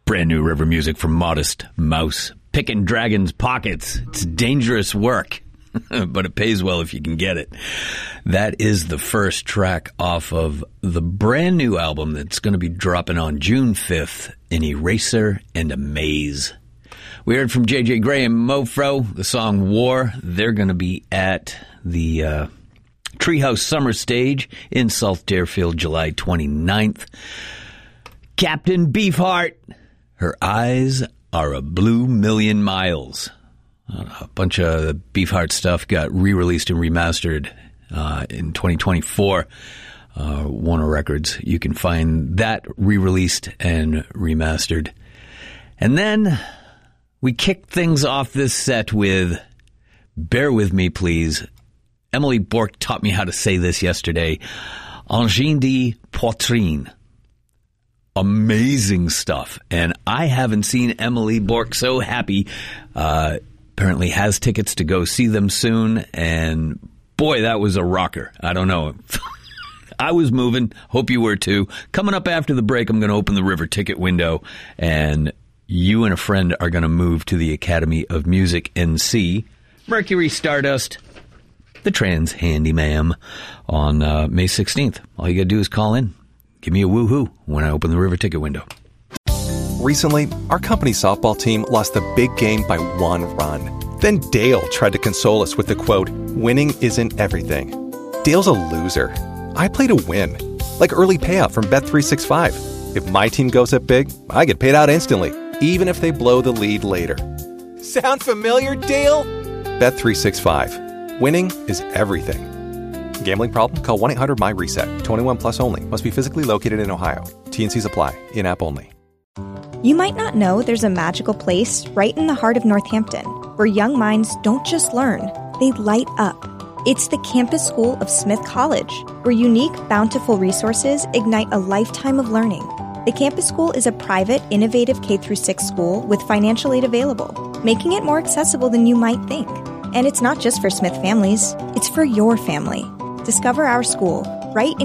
Brand new River music from Modest Mouse. Picking dragons' pockets. It's dangerous work, but it pays well if you can get it. That is the first track off of the brand new album that's going to be dropping on June 5th, An Eraser and a Maze. We heard from J.J. Grey and Mofro, the song War. They're going to be at the Treehouse Summer Stage in South Deerfield, July 29th. Captain Beefheart, Her Eyes Are a Blue Million Miles. A bunch of Beefheart stuff got re-released and remastered in 2024. Warner Records. You can find that re-released and remastered. And then we kicked things off this set with, bear with me please, Emily Bourque taught me how to say this yesterday, Angine de Poitrine. Amazing stuff. And I haven't seen Emily Bourque so happy. Apparently has tickets to go see them soon. And boy, that was a rocker. I don't know. I was moving. Hope you were too. Coming up after the break, I'm going to open the River ticket window. And you and a friend are going to move to the Academy of Music and see Mercury Stardust, the Trans Handyman, on May 16th. All you got to do is call in. Give me a woohoo when I open the River ticket window. Recently, our company's softball team lost the big game by 1 run. Then Dale tried to console us with the quote, "Winning isn't everything." Dale's a loser. I play to win. Like early payout from Bet365. If my team goes up big, I get paid out instantly, even if they blow the lead later. Sound familiar, Dale? Bet365. Winning is everything. Gambling problem? Call 1-800-MY-RESET. 21 plus only. Must be physically located in Ohio. T&Cs apply. In-app only. You might not know there's a magical place right in the heart of Northampton where young minds don't just learn, they light up. It's the Campus School of Smith College, where unique, bountiful resources ignite a lifetime of learning. The Campus School is a private, innovative K-6 school with financial aid available, making it more accessible than you might think. And it's not just for Smith families, it's for your family. Discover our school right in